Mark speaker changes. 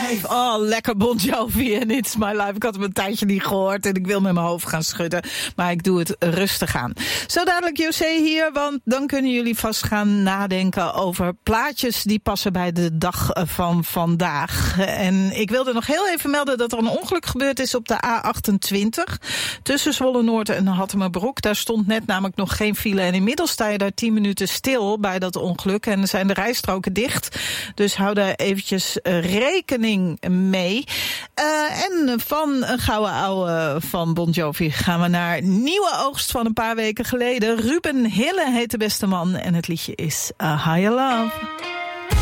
Speaker 1: Life. Oh, lekker Bon Jovi en It's My Life. Ik had hem een tijdje niet gehoord en ik wil met mijn hoofd gaan schudden. Maar ik doe het rustig aan. Zo dadelijk José hier, want dan kunnen jullie vast gaan nadenken over plaatjes die passen bij de dag van vandaag. En ik wilde nog heel even melden dat er een ongeluk gebeurd is op de A28. Tussen Zwolle Noord en Hattemerbroek. Daar stond net namelijk nog geen file. En inmiddels sta je daar 10 minuten stil bij dat ongeluk. En zijn de rijstroken dicht. Dus hou daar eventjes rekening mee. En van een gouden ouwe van Bon Jovi gaan we naar nieuwe oogst van een paar weken geleden. Ruben Hille heet de beste man. En het liedje is A Higher Love.